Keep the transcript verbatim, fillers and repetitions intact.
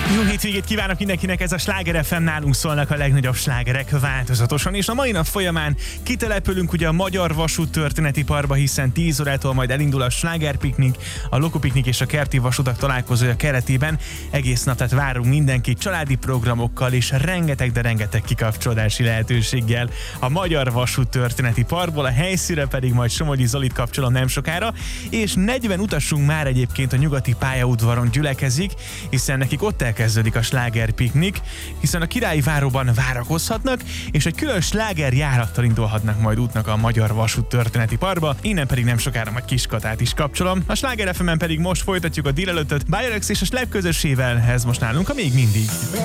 Jó hétvégét kívánok mindenkinek, ez a Sláger ef em, nálunk szólnak a legnagyobb slágerek változatosan, és a mai nap folyamán kitelepülünk ugye a Magyar Vasút Történeti Parkba, hiszen tíz órától majd elindul a slágerpiknik, a lokopiknik és a kerti vasutak találkozója keretében. Egész nap tehát várunk mindenkit családi programokkal és rengeteg, de rengeteg kikapcsolódási lehetőséggel a Magyar Vasút Történeti Parkból, a helyszínre pedig majd Somogyi Zolit kapcsolom nem sokára, és negyven utasunk már egyébként a nyugati pályaudvaron gyülekezik, hiszen nekik ott elkezdődik a slágerpiknik, hiszen a Királyi Váróban várakozhatnak, és egy külön slágerjárattal indulhatnak majd útnak a Magyar Vasút Történeti Parkba, innen pedig nem sokára majd Kiskatát is kapcsolom. A Sláger ef emen pedig most folytatjuk a délelőttöt Bajalex és a Slap közössével, ez most nálunk a Még mindig.